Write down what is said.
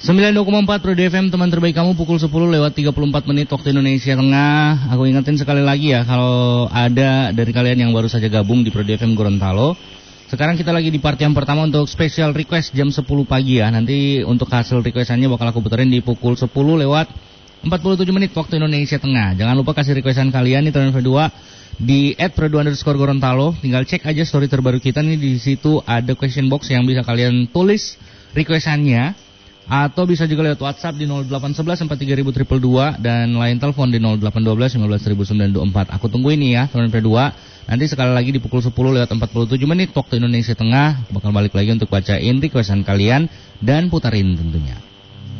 92,4 Pro FM, teman terbaik kamu, pukul 10 lewat 34 menit waktu Indonesia Tengah. Aku ingetin sekali lagi ya, kalau ada dari kalian yang baru saja gabung di Pro FM Gorontalo, sekarang kita lagi di part yang pertama untuk special request jam 10 pagi ya. Nanti untuk hasil requestannya bakal aku puterin di pukul 10 lewat 47 menit waktu Indonesia Tengah. Jangan lupa kasih requestan kalian di Pro2 di @pro2_Gorontalo. Tinggal cek aja story terbaru kita nih, di situ ada question box yang bisa kalian tulis requestannya. Atau bisa juga lewat WhatsApp di 0811 43000 dan lain telepon di 0812 15924. Aku tunggu ini ya, teman P2. Nanti sekali lagi di pukul 10 lewat 47 menit waktu Indonesia Tengah, bakal balik lagi untuk bacain requestan kalian dan putarin tentunya.